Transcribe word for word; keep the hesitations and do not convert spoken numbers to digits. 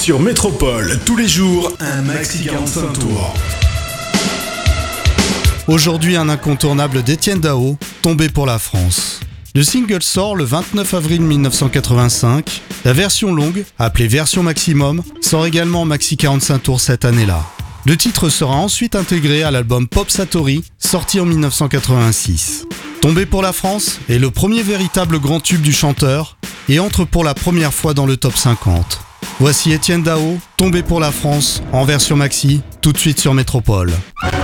Sur Métropole, tous les jours, un maxi quarante-cinq tours. Aujourd'hui, un incontournable d'Étienne Dao, Tombé pour la France. Le single sort le vingt-neuf avril mille neuf cent quatre-vingt-cinq. La version longue, appelée version maximum, sort également en maxi quarante-cinq tours cette année-là. Le titre sera ensuite intégré à l'album Pop Satori, sorti en mille neuf cent quatre-vingt-six. Tombé pour la France est le premier véritable grand tube du chanteur et entre pour la première fois dans le top cinquante. Voici Étienne Dao, Tombé pour la France, en version maxi, tout de suite sur Métropole.